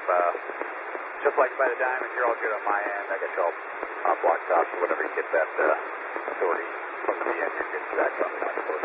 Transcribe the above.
just like by the diamond, you're all good on my end. I got you all blocked off, so whenever you get that authority from the end, you're good to back up.